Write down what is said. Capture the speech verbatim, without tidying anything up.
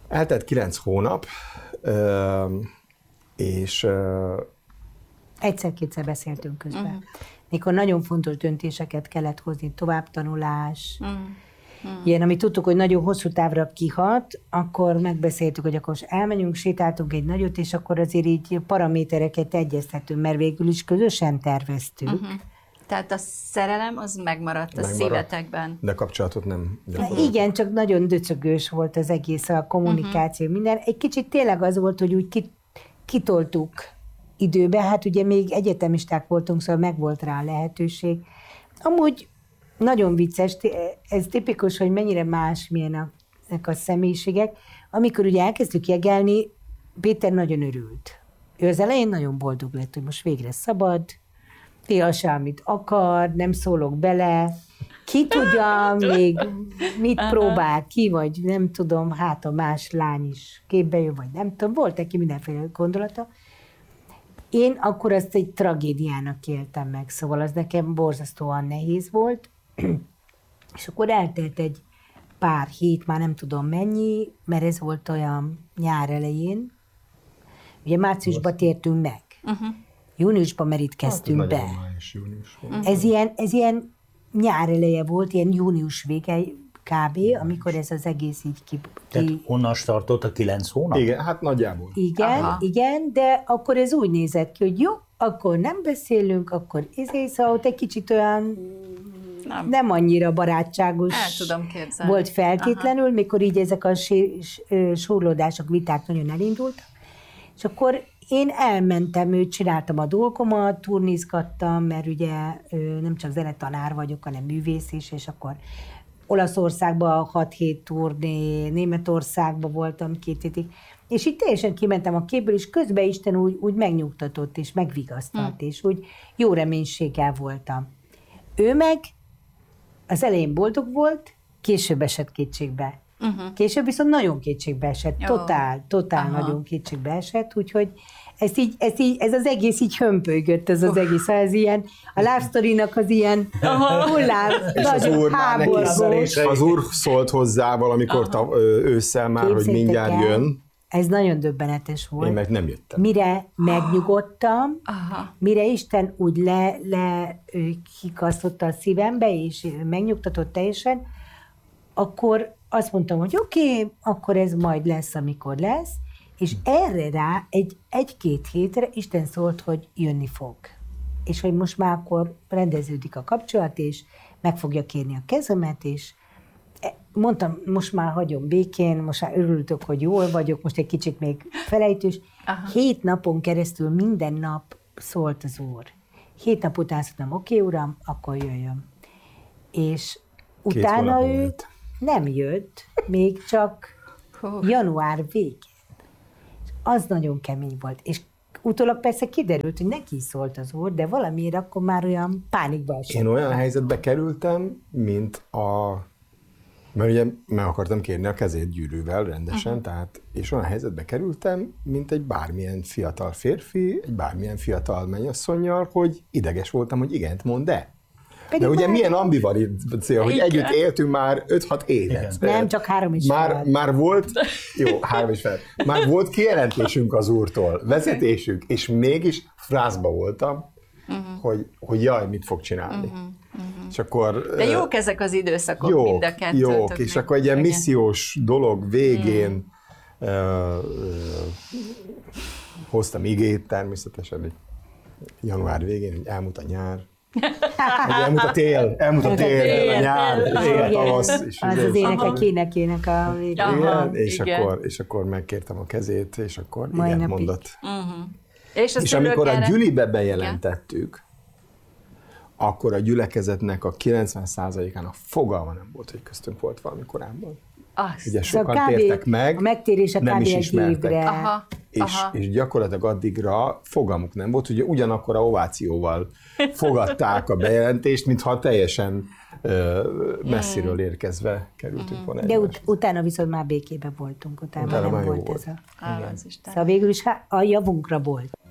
Eltelt kilenc hónap, és... Egyszer-kétszer beszéltünk közben. Uh-huh. Mikor nagyon fontos döntéseket kellett hozni, továbbtanulás, uh-huh. Uh-huh. ilyen, amit tudtuk, hogy nagyon hosszú távra kihat, akkor megbeszéltük, hogy akkor elmenjünk, sétáltunk egy nagyot, és akkor azért így paramétereket egyeztetünk, mert végül is közösen terveztük. Uh-huh. Tehát a szerelem az megmaradt, megmaradt a szívetekben. De kapcsolatot nem. De igen, csak nagyon döcögős volt az egész, a kommunikáció, uh-huh. minden. Egy kicsit tényleg az volt, hogy úgy kitoltuk időbe, hát ugye még egyetemisták voltunk, szóval meg volt rá a lehetőség. Amúgy nagyon vicces, ez tipikus, hogy mennyire más milyenek a személyiségek. Amikor ugye elkezdtük jegelni, Péter nagyon örült. Ő az elején nagyon boldog lett, hogy most végre szabad, tilassa, amit akar, nem szólok bele, ki tudja még, mit próbál ki, vagy nem tudom, hát a más lány is képbe jön, vagy nem tudom, volt neki mindenféle gondolata. Én akkor azt egy tragédiának éltem meg, szóval az nekem borzasztóan nehéz volt, és akkor eltelt egy pár hét, már nem tudom mennyi, mert ez volt olyan nyár elején. Ugye márciusban tértünk meg. Uh-huh. Júniusban merítkeztünk hát, be. Május, uh-huh. ez, ilyen, ez ilyen nyár eleje volt, ilyen június vége kb., amikor ez az egész így ki... Tehát honnan startott a kilenc hónap? Igen, hát nagyjából. Igen, Aha. igen, de akkor ez úgy nézett ki, hogy jó, akkor nem beszélünk, akkor izé, szóval ott egy kicsit olyan nem, nem annyira barátságos El tudom képzelni. volt feltétlenül, Aha. mikor így ezek a súrlódások, viták nagyon elindultak, és akkor én elmentem, őt csináltam a dolgomat, turnizgattam, mert ugye nem csak zenetanár vagyok, hanem művész is, és akkor Olaszországban hat-hét turné, Németországban voltam két hétig, és így teljesen kimentem a képből, és közben Isten úgy, úgy megnyugtatott, és megvigasztalt, mm. és úgy jó reménységgel voltam. Ő meg az elején boldog volt, később esett kétségbe. Uh-huh. Később viszont nagyon kétségbe esett, Jó. totál, totál Aha. nagyon kétségbe esett, úgyhogy ez, így, ez, így, ez az egész így hömpölygött, ez az uh. egész, ez ilyen, a Love Story-nak az ilyen hullám, nagyon háborgós. Az úr szólt hozzá valamikor ta, ősszel már, Képzétek hogy mindjárt el, jön. Ez nagyon döbbenetes volt. Én meg nem jöttem. Mire megnyugodtam, Aha. mire Isten úgy le, le kikasztotta a szívembe, és megnyugtatott teljesen, akkor azt mondtam, hogy oké, okay, akkor ez majd lesz, amikor lesz, és erre rá egy, egy-két hétre Isten szólt, hogy jönni fog. És hogy most már akkor rendeződik a kapcsolat, és meg fogja kérni a kezemet, és mondtam, most már hagyom békén, most már örültök, hogy jól vagyok, most egy kicsit még felejtős. Aha. Hét napon keresztül minden nap szólt az Úr. Hét nap után mondtam, oké, okay, uram, akkor jöjjön. És Két utána ő jött. nem jött, még csak január végén. Az nagyon kemény volt. És utólag persze kiderült, hogy neki szólt az Úr, de valamiért akkor már olyan pánikba esett. Én olyan helyzetbe kerültem, mint a... Mert ugye meg akartam kérni a kezét gyűrűvel rendesen, uh-huh. tehát, és olyan helyzetbe kerültem, mint egy bármilyen fiatal férfi, egy bármilyen fiatal mennyasszonnyal, hogy ideges voltam, hogy igent mond, de. Pedig de ugye milyen ambivalencia, hogy Igen. együtt éltünk már öt-hat évet. Igen. Nem, csak három is már, már volt, jó, három is fel. Már volt kijelentésünk az Úrtól, vezetésünk, és mégis frázba voltam, uh-huh. hogy, hogy jaj, mit fog csinálni. Uh-huh. Uh-huh. És akkor, de jók ezek az időszakok jók, mind a kettőtöknek. Jók, és akkor egy ilyen missziós dolog végén uh, uh, hoztam igét természetesen, hogy január végén, hogy elmúlt a nyár, elmúlt a tél, elmúlt a tél, a nyár, a tavasz. Az az énekek énekének a végén. Igen, és, akkor, és akkor megkértem a kezét, és akkor Mai igen napig. mondott. Uh-huh. És, és amikor a gyülibe bejelentettük, akkor a gyülekezetnek a kilencven százalékának fogalma nem volt, hogy köztünk volt valami korábban. Azt. Ugye sokan szóval tértek meg, a megtérés a nem is ismertek. Aha, és, aha. és gyakorlatilag addigra fogalmuk nem volt, ugye ugyanakkor a ovációval fogadták a bejelentést, mintha teljesen uh, messziről érkezve kerültünk volna. De ut- utána viszont már békében voltunk, utána, utána nem volt, volt ez a... Ah, szóval végül is a javunkra volt.